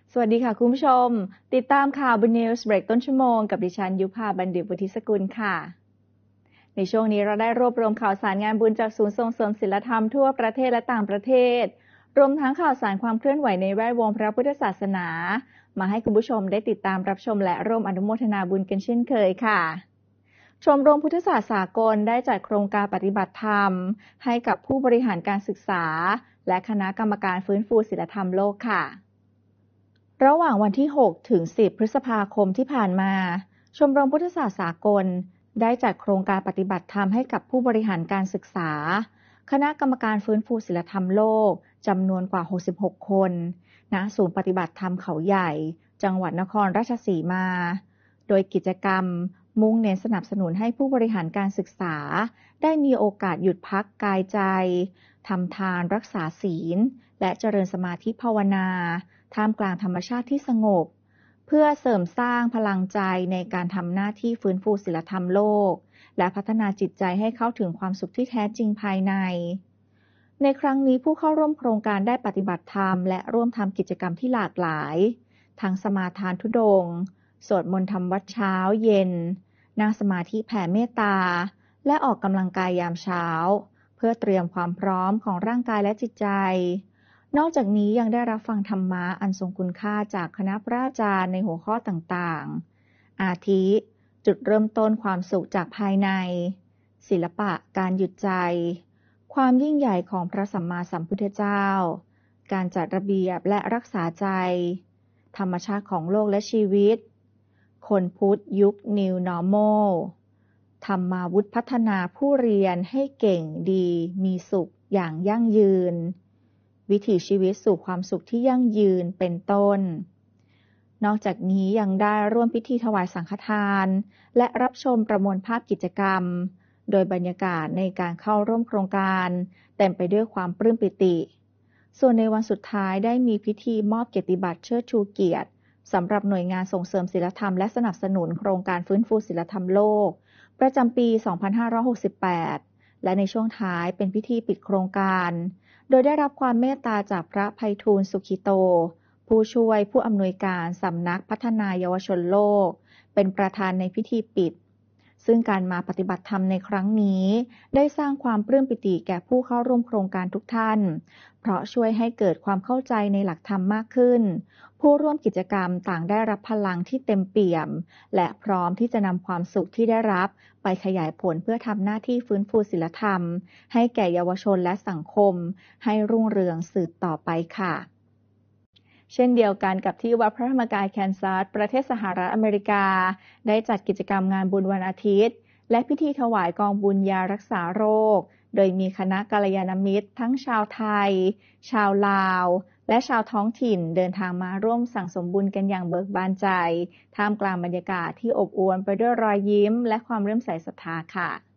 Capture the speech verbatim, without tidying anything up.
สวัสดีค่ะคุณผู้ชมติดตามข่าวบน News Break ต้นชั่วโมงกับดิฉันยุพาบัณฑิตวุฒิสกุลค่ะในช่วงนี้เราได้รวบรวมข่าวสารงานบุญจากศูนย์ส่งเสริมศิลธรรมทั่วประเทศและต่างประเทศรวมทั้งข่าวสารความเคลื่อนไหวในแวดวงพระพุทธศาสนามาให้คุณผู้ชมได้ติดตามรับชมและร่วมอนุโมทนาบุญกันเช่นเคยค่ะชมรมพุทธศาสตร์สากลได้จัดโครงการปฏิบัติธรรมให้กับผู้บริหารการศึกษาและคณะกรรมการฟื้นฟูศีลธรรมโลกค่ะระหว่างวันที่ หก ถึง สิบ พฤษภาคมที่ผ่านมาชมรมพุทธศาสตร์สากลได้จัดโครงการปฏิบัติธรรมให้กับผู้บริหารการศึกษาคณะกรรมการฟื้นฟูศีลธรรมโลกจำนวนกว่า หกสิบหก คนณศูนย์ปฏิบัติธรรมเขาใหญ่จังหวัดนครราชสีมาโดยกิจกรรมมุ่งเน้นสนับสนุนให้ผู้บริหารการศึกษาได้มีโอกาสหยุดพักกายใจทำทานรักษาศีลและเจริญสมาธิภาวนาท่ามกลางธรรมชาติที่สงบเพื่อเสริมสร้างพลังใจในการทำหน้าที่ฟื้นฟูศีลธรรมโลกและพัฒนาจิตใจให้เข้าถึงความสุขที่แท้จริงภายในในครั้งนี้ผู้เข้าร่วมโครงการได้ปฏิบัติธรรมและร่วมทำกิจกรรมที่หลากหลายทั้งสมาทานธุดงค์สวดมนต์ทำวัดเช้าเย็นนั่งสมาธิแผ่เมตตาและออกกำลังกายยามเช้าเพื่อเตรียมความพร้อมของร่างกายและจิตใจนอกจากนี้ยังได้รับฟังธรรมะอันทรงคุณค่าจากคณะพระอาจารย์ในหัวข้อต่างๆอาทิจุดเริ่มต้นความสุขจากภายในศิลปะการหยุดใจความยิ่งใหญ่ของพระสัมมาสัมพุทธเจ้าการจัดระเบียบและรักษาใจธรรมชาติของโลกและชีวิตคนพุทธยุค New Normal ธรรมาวุธพัฒนาผู้เรียนให้เก่งดีมีสุขอย่างยั่งยืนวิถีชีวิตสู่ความสุขที่ยั่งยืนเป็นต้นนอกจากนี้ยังได้ร่วมพิธีถวายสังฆทานและรับชมประมวลภาพกิจกรรมโดยบรรยากาศในการเข้าร่วมโครงการเต็มไปด้วยความปลื้มปิติส่วนในวันสุดท้ายได้มีพิธีมอบเกียรติบัตรเชิดชูเกียรติสำหรับหน่วยงานส่งเสริมศีลธรรมและสนับสนุนโครงการฟื้นฟูศีลธรรมโลกประจำปี สองพันห้าร้อยหกสิบแปด และในช่วงท้ายเป็นพิธีปิดโครงการโดยได้รับความเมตตาจากพระไพฑูรย์สุขิโตผู้ช่วยผู้อำนวยการสำนักพัฒนาเยาวชนโลกเป็นประธานในพิธีปิดซึ่งการมาปฏิบัติธรรมในครั้งนี้ได้สร้างความปลื้มปิติแก่ผู้เข้าร่วมโครงการทุกท่านเพราะช่วยให้เกิดความเข้าใจในหลักธรรมมากขึ้นผู้ร่วมกิจกรรมต่างได้รับพลังที่เต็มเปี่ยมและพร้อมที่จะนำความสุขที่ได้รับไปขยายผลเพื่อทำหน้าที่ฟื้นฟูศีลธรรมให้แก่เยาวชนและสังคมให้รุ่งเรืองสืบต่อไปค่ะเช่นเดียวกันกับที่วัดพระธรรมกายแคนซัสประเทศสหรัฐอเมริกาได้จัดกิจกรรมงานบุญวันอาทิตย์และพิธีถวายกองบุญยารักษาโรคโดยมีคณะกัลยาณมิตรทั้งชาวไทยชาวลาวและชาวท้องถิ่นเดินทางมาร่วมสั่งสมบุญกันอย่างเบิกบานใจท่ามกลางบรรยากาศที่อบอวลไปด้วยรอยยิ้มและความเลื่อมใสศรัทธาค่ะ